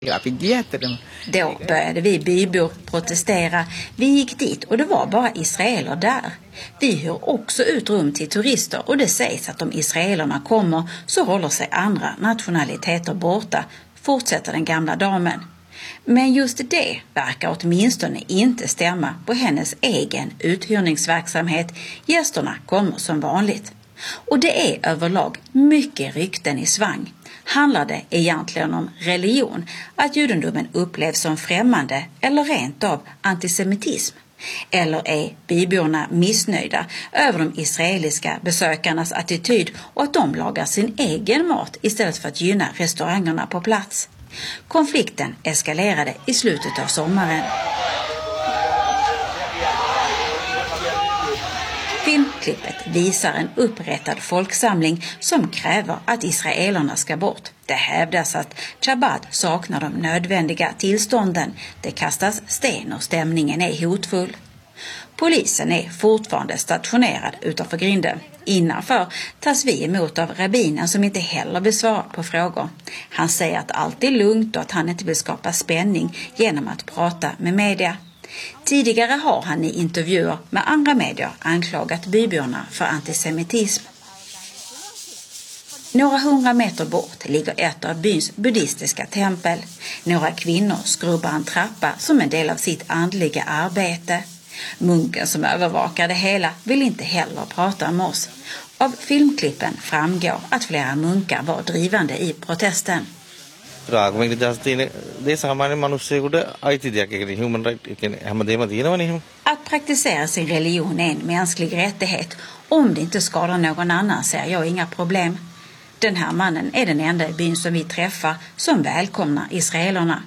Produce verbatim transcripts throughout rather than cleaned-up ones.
Då började vi bybor protestera. Vi gick dit och det var bara israeler där. Vi hyr också ut rum till turister och det sägs att om israelerna kommer så håller sig andra nationaliteter borta, fortsätter den gamla damen. Men just det verkar åtminstone inte stämma på hennes egen uthyrningsverksamhet. Gästerna kommer som vanligt. Och det är överlag mycket rykten i svang. Handlar det egentligen om religion, att judendomen upplevs som främmande eller rent av antisemitism? Eller är byborna missnöjda över de israeliska besökarnas attityd och att de lagar sin egen mat istället för att gynna restaurangerna på plats? Konflikten eskalerade i slutet av sommaren. Filmklippet visar en upprättad folksamling som kräver att israelerna ska bort. Det hävdas att Chabad saknar de nödvändiga tillstånden. Det kastas sten och stämningen är hotfull. Polisen är fortfarande stationerad utanför grinden. Innanför tas vi emot av rabbinen som inte heller besvarar på frågor. Han säger att allt är lugnt och att han inte vill skapa spänning genom att prata med media. Tidigare har han i intervjuer med andra medier anklagat byborna för antisemitism. Några hundra meter bort ligger ett av byns buddhistiska tempel. Några kvinnor skrubbar en trappa som en del av sitt andliga arbete. Munken som övervakar det hela vill inte heller prata med oss. Av filmklippen framgår att flera munkar var drivande i protesten. Att praktisera sin religion är en mänsklig rättighet. Om det inte skadar någon annan ser jag inga problem. Den här mannen är den enda i byn som vi träffar som välkomnar israelerna.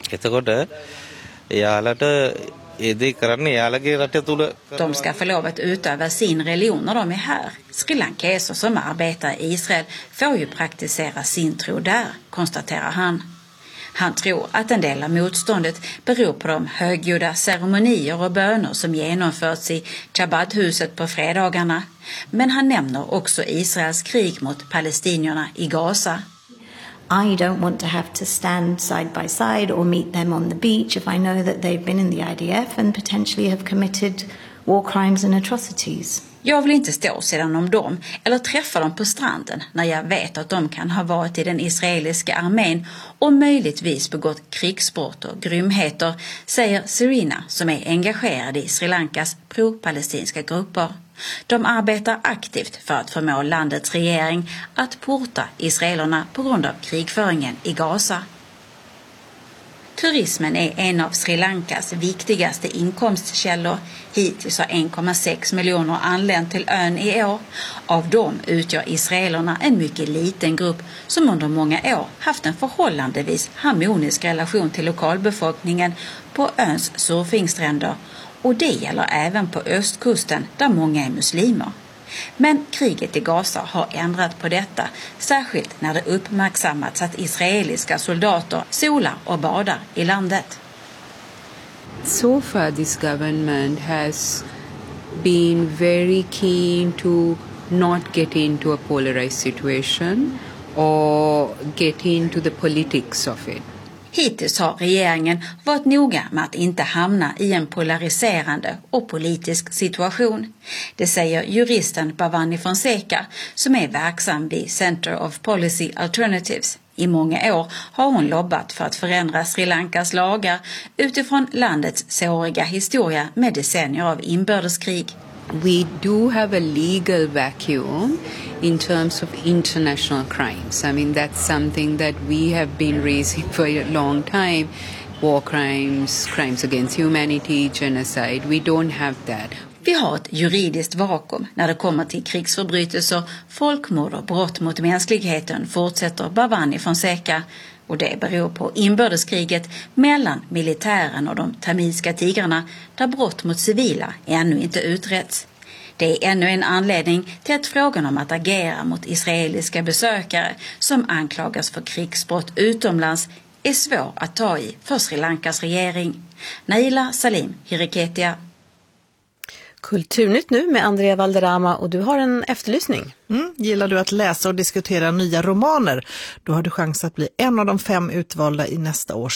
De ska få lov att utöva sin religion när de är här. Sri Lankeser som arbetar i Israel får ju praktisera sin tro där, konstaterar han. Han tror att en del av motståndet beror på de högljudda ceremonier och böner som genomförts i Chabadhuset på fredagarna. Men han nämner också Israels krig mot palestinierna i Gaza. I don't want to have to stand side by side or meet them on the beach if I know that they've been in the I D F and potentially have committed war crimes and atrocities. Jag vill inte stå sedan om dem eller träffa dem på stranden när jag vet att de kan ha varit i den israeliska armén och möjligtvis begått krigsbrott och grymheter, säger Serena som är engagerad i Sri Lankas pro-palestinska grupper. De arbetar aktivt för att förmå landets regering att porta israelerna på grund av krigföringen i Gaza. Turismen är en av Sri Lankas viktigaste inkomstkällor. Hittills har en komma sex miljoner anlänt till ön i år. Av dem utgör israelerna en mycket liten grupp som under många år haft en förhållandevis harmonisk relation till lokalbefolkningen på öns surfingstränder. Och det gäller även på östkusten där många är muslimer. Men kriget i Gaza har ändrat på detta, särskilt när det uppmärksammats att israeliska soldater solar och badar i landet. So far this government has been very keen to not get into a polarized situation or get into the politics of it. Hittills har regeringen varit noga med att inte hamna i en polariserande och politisk situation. Det säger juristen Bhavani Fonseca som är verksam vid Center of Policy Alternatives. I många år har hon lobbat för att förändra Sri Lankas lagar utifrån landets såriga historia med decennier av inbördeskrig. We do have a legal vacuum in terms of international crimes. I mean, that's something that we have been raising for a long time. War crimes, crimes against humanity, genocide. We don't have that. Vi har ett juridiskt vakuum när det kommer till krigsförbrytelser, folkmord och brott mot mänskligheten, fortsätter Bhavani Fonseca. Och det beror på inbördeskriget mellan militären och de tamilska tigrarna där brott mot civila ännu inte utretts. Det är ännu en anledning till att frågan om att agera mot israeliska besökare som anklagas för krigsbrott utomlands är svår att ta i för Sri Lankas regering. Naila Salim, Hiriketia. Kulturnytt nu med Andrea Valderrama och du har en efterlysning. Mm, gillar du att läsa och diskutera nya romaner? Då har du chans att bli en av de fem utvalda i nästa års